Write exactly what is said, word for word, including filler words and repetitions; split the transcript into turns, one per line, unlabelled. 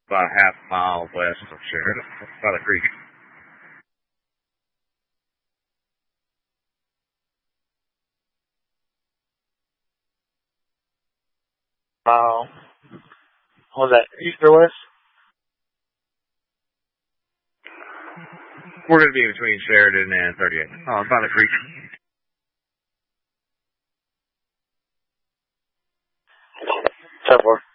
about a half mile west of Sheridan, by the creek.
Mile. What was that, east or west?
We're going to be between Sheridan and thirty-eight. Oh, by the creek.
ten four.